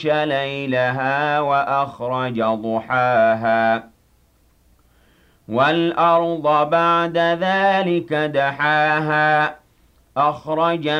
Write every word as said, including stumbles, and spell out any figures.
ليلها وأخرج ضحاها والأرض بعد ذلك دحاها أخرج